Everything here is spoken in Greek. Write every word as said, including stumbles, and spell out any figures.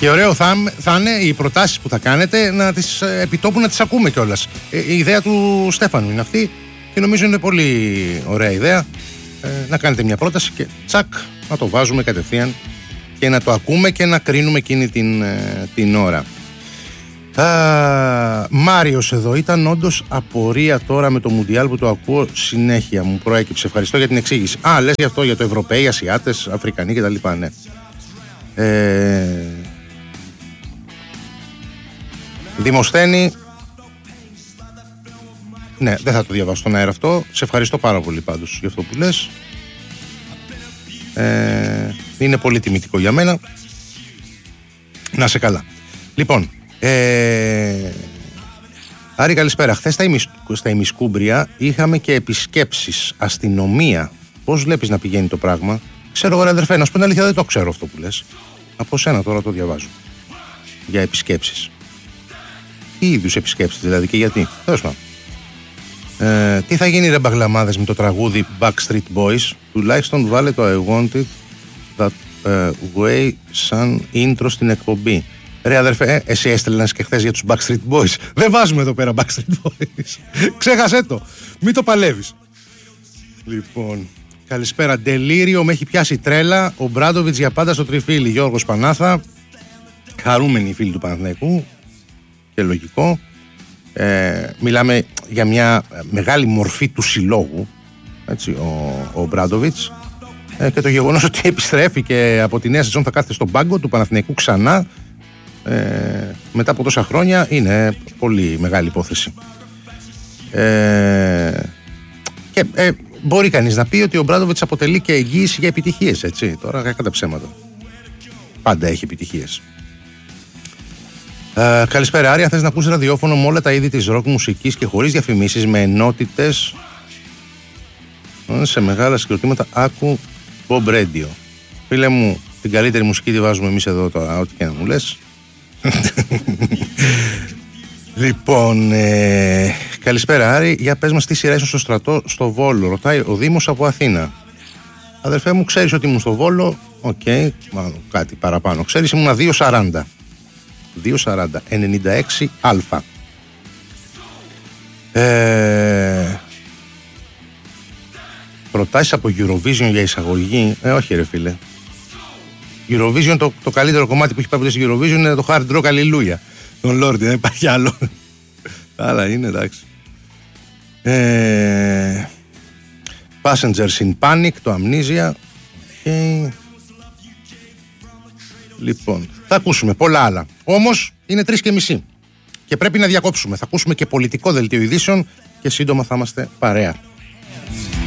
Και ωραίο θα, θα είναι οι προτάσεις που θα κάνετε να τις επιτόπου να τις ακούμε κιόλας. Ε, η ιδέα του Στέφανου είναι αυτή και νομίζω είναι πολύ ωραία ιδέα. Ε, να κάνετε μια πρόταση και τσακ να το βάζουμε κατευθείαν και να το ακούμε και να κρίνουμε εκείνη την, ε, την ώρα. Α, Μάριος εδώ, ήταν όντως απορία τώρα με το Μουντιάλ που το ακούω συνέχεια, μου προέκυψε, ευχαριστώ για την εξήγηση. Α, λες γι' αυτό για το Ευρωπαίοι, Ασιάτες, Αφρικανοί κτλ. Ναι. Ε, Δημοσθένη, ναι, δεν θα το διαβάσω στον αέρα αυτό. Σε ευχαριστώ πάρα πολύ πάντως για αυτό που λες. ε, Είναι πολύ τιμητικό για μένα. Να σε καλά. Λοιπόν, ε, Άρη, καλησπέρα. Χθες στα, ημισ, στα ημισκούμπρια είχαμε και επισκέψεις, αστυνομία. Πώς βλέπεις να πηγαίνει το πράγμα? Ξέρω εγώ, ρε αδερφέ, να σου πω την αλήθεια, δεν το ξέρω αυτό που λες. Από σένα τώρα το διαβάζω. Για επισκέψεις. Τι είδους επισκέψεις δηλαδή και γιατί? Τέλος πάντων. Ε, τι θα γίνει ρε μπαγλαμάδες με το τραγούδι Backstreet Boys? Τουλάχιστον βάλε το I wanted that uh, way σαν intro στην εκπομπή. Ρε αδερφέ, ε, εσύ έστελνες και χθες για τους Backstreet Boys. Δεν βάζουμε εδώ πέρα Backstreet Boys. Ξέχασέ το. Μην το παλεύεις. Λοιπόν, καλησπέρα. Ντελήριο, με έχει πιάσει τρέλα. Ο Μπράντοβιτς για πάντα στο τριφύλι. Γιώργος Πανάθα. Χαρούμενοι φίλοι του Παναθηναϊκού. Και λογικό. Ε, μιλάμε για μια μεγάλη μορφή του συλλόγου, έτσι, ο, ο Μπράντοβιτς, ε, και το γεγονός ότι επιστρέφει και από τη νέα σεζόν θα κάθεται στον πάγκο του Παναθηναϊκού ξανά, ε, μετά από τόσα χρόνια, είναι πολύ μεγάλη υπόθεση. Ε, και ε, μπορεί κανείς να πει ότι ο Μπράντοβιτς αποτελεί και εγγύηση για επιτυχίες, έτσι, τώρα κατά ψέματα. Πάντα έχει επιτυχίες. Uh, καλησπέρα Άρη, αν θες να ακούσεις ραδιόφωνο με όλα τα είδη της ροκ μουσικής και χωρίς διαφημίσεις, με ενότητες σε μεγάλα συγκροτήματα, άκου Bob Radio. Φίλε μου, την καλύτερη μουσική τη βάζουμε εμείς εδώ τώρα, ό,τι και να μου λες. Λοιπόν, ε, καλησπέρα Άρη, για πες μας τι σειρά ήσουν στο στρατό στο Βόλο, ρωτάει ο Δήμος από Αθήνα. Αδερφέ μου, ξέρεις ότι ήμουν στο Βόλο, οκ, okay, μάλλον κάτι παραπάνω, ξέρεις, ήμουν δύο σαράντα. δύο σαράντα, ενενήντα έξι α. Ε, προτάσεις από Eurovision για εισαγωγή? Ε, όχι ρε φίλε. Eurovision, το, το καλύτερο κομμάτι που έχει πάει ποτέ στη Eurovision είναι το Hard Rock Hallelujah. Τον Lord, δεν υπάρχει άλλο. Άλλα είναι, εντάξει. Ε, Passengers in Panic, το Amnesia. Okay. Λοιπόν, θα ακούσουμε πολλά άλλα. Όμως είναι τρεις και μισή και πρέπει να διακόψουμε. Θα ακούσουμε και πολιτικό δελτίο ειδήσεων και σύντομα θα είμαστε παρέα.